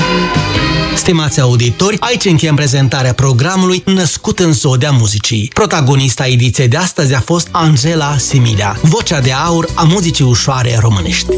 Stimați auditori, aici încheiem prezentarea programului Născut în Zodia Muzicii. Protagonista ediției de astăzi a fost Angela Similea, vocea de aur a muzicii ușoare românești.